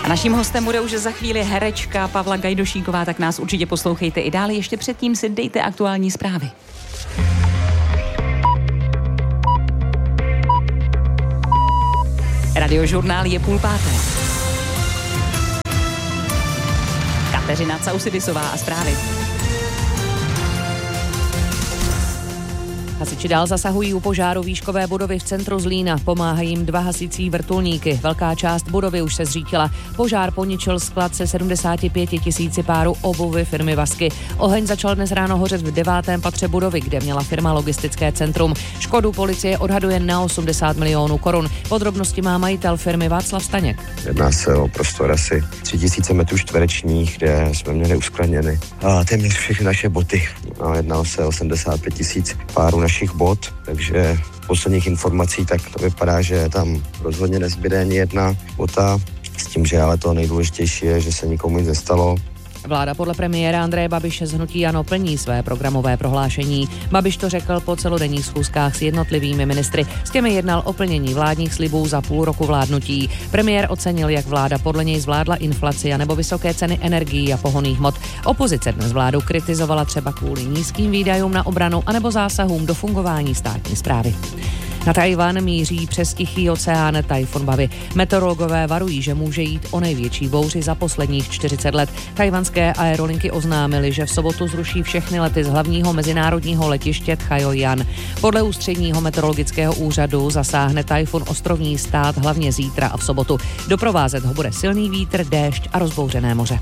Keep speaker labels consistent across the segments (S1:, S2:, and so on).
S1: A naším hostem bude už za chvíli herečka Pavla Gajdošíková, tak nás určitě poslouchejte i dále. Ještě předtím si dejte aktuální zprávy. Radiožurnál je 4:30. Kateřina Causidisová a zprávy. Hasiči dál zasahují u požáru výškové budovy v centru Zlína. Pomáhají jim 2 hasicí vrtulníky. Velká část budovy už se zřítila. Požár poničil sklad se 75 000 párů obuvy firmy Vasky. Oheň začal dnes ráno hořet v 9. patře budovy, kde měla firma Logistické centrum. Škodu policie odhaduje na 80 milionů korun. Podrobnosti má majitel firmy Václav Staněk.
S2: Jedná se o prostor asi 3000 metrů čtverečních, kde jsme měli uskladněny téměř všechny naše boty. Jednalo se o 75 000 párů našich bot, takže posledních informací tak to vypadá, že tam rozhodně nezbyde ani jedna bota, s tím, že ale to nejdůležitější je, že se nikomu nic nestalo.
S1: Vláda podle premiéra Andreje Babiše z hnutí ANO plní své programové prohlášení. Babiš to řekl po celodenních schůzkách s jednotlivými ministry. S těmi jednal o plnění vládních slibů za půl roku vládnutí. Premiér ocenil, jak vláda podle něj zvládla inflaci a nebo vysoké ceny energií a pohonných hmot. Opozice dnes vládu kritizovala třeba kvůli nízkým výdajům na obranu anebo zásahům do fungování státní správy. Na Tchaj-wan míří přes Tichý oceán tajfun Bavi. Meteorologové varují, že může jít o největší bouři za posledních 40 let. Tchajwanské aerolinky oznámily, že v sobotu zruší všechny lety z hlavního mezinárodního letiště Tchajojan. Podle ústředního meteorologického úřadu zasáhne tajfun ostrovní stát hlavně zítra a v sobotu. Doprovázet ho bude silný vítr, déšť a rozbouřené moře.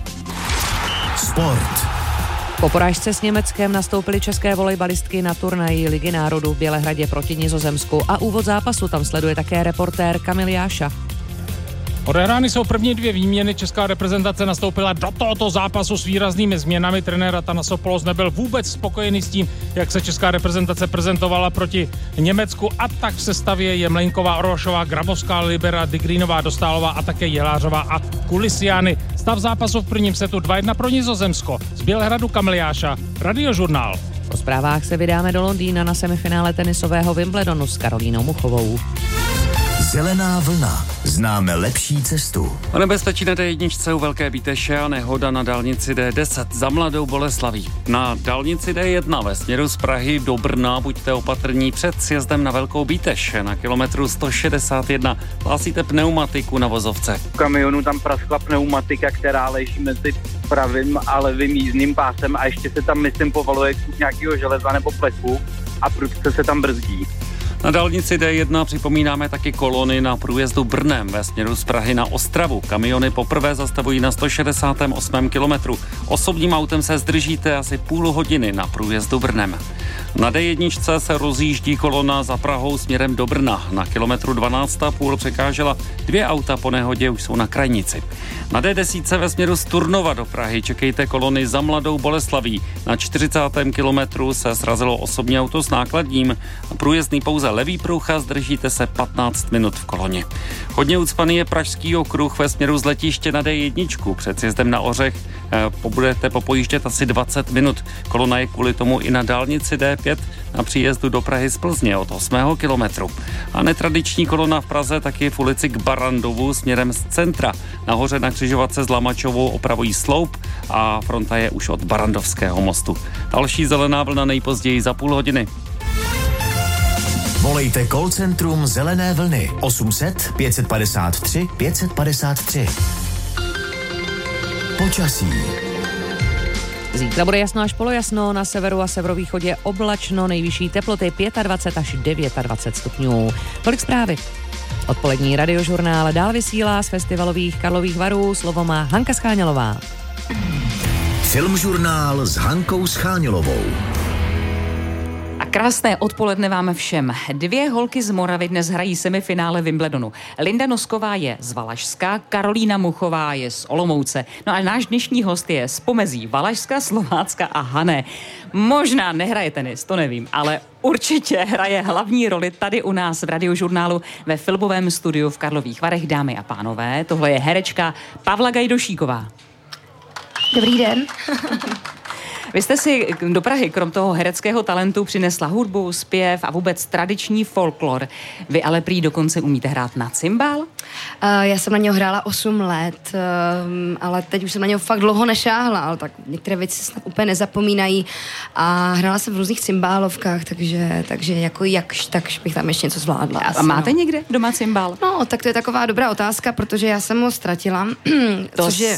S3: Sport.
S1: Po porážce s Německem nastoupily české volejbalistky na turnaji Ligy národů v Bělehradě proti Nizozemsku a úvod zápasu tam sleduje také reportér Kamil Jáša.
S4: Odehrány jsou první 2 výměny, česká reprezentace nastoupila do tohoto zápasu s výraznými změnami. Trenér Atanasopoulos nebyl vůbec spokojený s tím, jak se česká reprezentace prezentovala proti Německu, a tak v sestavě je Mlejnková, Orvašová, Grabovská, Libera, Digrinová, Dostálová a také Jelářová a Kulisiány. Stav zápasu v prvním setu 2-1 pro Nizozemsko. Z Bělehradu Kamil Jáša, Radiožurnál.
S1: Po zprávách se vydáme do Londýna na semifinále tenisového Wimbledonu s Karolínou Muchovou.
S3: Zelená vlna. Známe lepší cestu.
S5: O nebezpečí na D1 u Velké Bíteše a nehoda na dálnici D10 za Mladou Boleslaví. Na dálnici D1 ve směru z Prahy do Brna buďte opatrní před sjezdem na Velkou Bíteš. Na kilometru 161 hlásíte pneumatiku na vozovce.
S6: V kamionu tam praskla pneumatika, která leží mezi pravým a levým jízdním pásem a ještě se tam, myslím, povaluje kus nějakého železa nebo plechu a prudce se tam brzdí.
S5: Na dálnici D1 připomínáme taky kolony na průjezdu Brnem ve směru z Prahy na Ostravu. Kamiony poprvé zastavují na 168. kilometru. Osobním autem se zdržíte asi půl hodiny na průjezdu Brnem. Na D1 se rozjíždí kolona za Prahou směrem do Brna. Na kilometru 12,5 překážela 2 auta, po nehodě už jsou na krajnici. Na D10 ve směru z Turnova do Prahy čekejte kolony za Mladou Boleslaví. Na 40. kilometru se srazilo osobní auto s nákladním. Průjezdný pouze levý pruh a zdržíte se 15 minut v koloně. Hodně ucpaný je Pražský okruh ve směru z letiště na D1. Před sjezdem na Ořech budete popojíždět asi 20 minut. Kolona je kvůli tomu i na dálnici D5 na příjezdu do Prahy z Plzně od 8. kilometru. A netradiční kolona v Praze taky v ulici k Barandovu směrem z centra. Nahoře na křižovatce s Lamačovou opravují sloup a fronta je už od Barandovského mostu. Další zelená vlna nejpozději za půl hodiny.
S3: Volejte call centrum Zelené vlny 800 553 553. Počasí.
S1: Zítra bude jasno až polojasno, na severu a severovýchodě oblačno, nejvyšší teploty 25 až 29 stupňů. Tolik zprávy. Odpolední radiožurnál dál vysílá z festivalových Karlových Varů, slovo má Hanka Schánělová.
S3: Filmžurnál s Hankou Schánělovou.
S1: A krásné odpoledne vám všem. 2 holky z Moravy dnes hrají semifinále Wimbledonu. Linda Nosková je z Valašska, Karolína Muchová je z Olomouce. No a náš dnešní host je z pomezí Valašska, Slovácka a Hané. Možná nehraje tenis, to nevím, ale určitě hraje hlavní roli tady u nás v radiožurnálu ve filmovém studiu v Karlových Varech. Dámy a pánové, tohle je herečka Pavla Gajdošíková.
S7: Dobrý den. Vy jste si do Prahy krom toho hereckého talentu přinesla hudbu, zpěv a vůbec tradiční folklor. Vy ale prý dokonce umíte hrát na cymbál?
S8: Já jsem na něho hrála 8 let, ale teď už jsem na něho fakt dlouho nešáhla, ale tak některé věci snad úplně nezapomínají a hrála jsem v různých cymbálovkách, takže jako jakž, tak bych tam ještě něco zvládla.
S7: A máte někde doma cymbál?
S8: No, tak to je taková dobrá otázka, protože já jsem ho ztratila.
S7: To